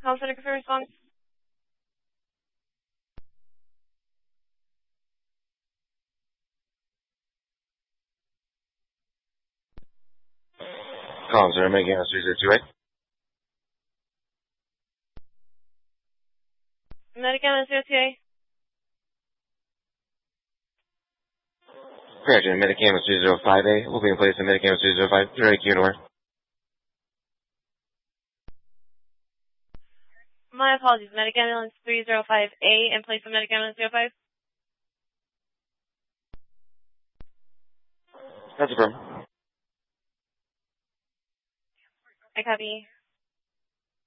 Call center confirm response. Call center, American Airlines 3028. American Airlines 028. Correct, American Airlines 305A. Will be in place in American Airlines 305. You're ready, Q&R. My apologies. American Airlines 305A in place of American Airlines 05. That's affirmed. I copy.